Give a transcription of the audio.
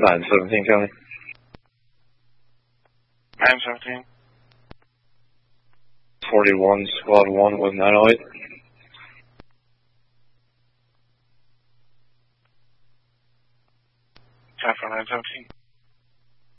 917, County. 917. 41, Squad 1 with 908. Time for 917.